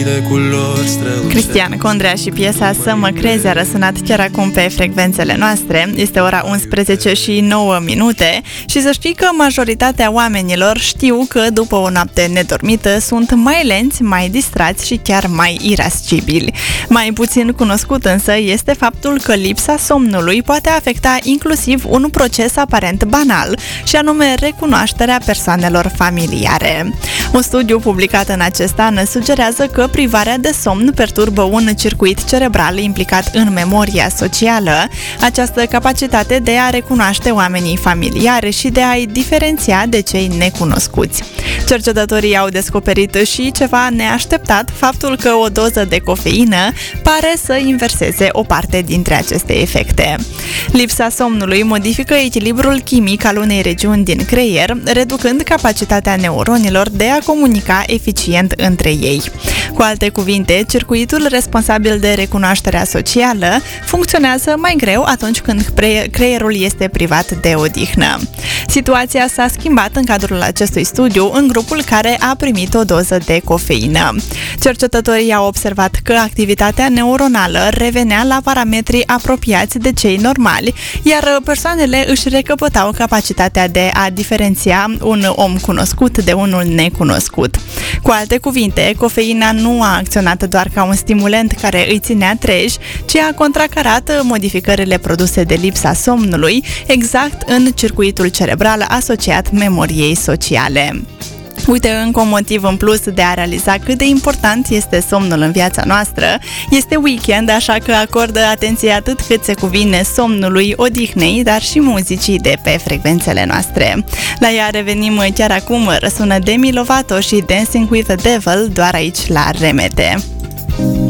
de culori strălucesc. Cristian Condrea și piesa Să mă crezi a răsunat chiar acum pe frecvențele noastre. Este ora 11 și 9 minute și să știi că majoritatea oamenilor știu că după o noapte nedormită sunt mai lenți, mai distrați și chiar mai irascibili. Mai puțin cunoscut însă este faptul că lipsa somnului poate afecta inclusiv un proces aparent banal, și anume recunoașterea persoanelor familiare. Un studiu publicat în acest an sugerează că privarea de somn perturbă un circuit cerebral implicat în memoria socială, această capacitate de a recunoaște oamenii familiari și de a-i diferenția de cei necunoscuți. Cercetătorii au descoperit și ceva neașteptat, faptul că o doză de cofeină pare să inverseze o parte dintre aceste efecte. Lipsa somnului modifică echilibrul chimic al unei regiuni din creier, reducând capacitatea neuronilor de a comunica eficient între ei. Cu alte cuvinte, circuitul responsabil de recunoașterea socială funcționează mai greu atunci când creierul este privat de odihnă. Situația s-a schimbat în cadrul acestui studiu în grupul care a primit o doză de cofeină. Cercetătorii au observat că activitatea neuronală revenea la parametri apropiați de cei normali, iar persoanele își recăpătau capacitatea de a diferenția un om cunoscut de unul necunoscut. Cu alte cuvinte, cofeina nu a acționat doar ca un stimulant care îi ținea treji, ci a contracarat modificările produse de lipsa somnului, exact în circuitul cerebral asociat memoriei sociale. Uite, încă un motiv în plus de a realiza cât de important este somnul în viața noastră. Este weekend, așa că acordă atenție atât cât se cuvine somnului, odihnei, dar și muzicii de pe frecvențele noastre. La ea revenim chiar acum, răsună Demi Lovato și Dancing with the Devil, doar aici la RMT.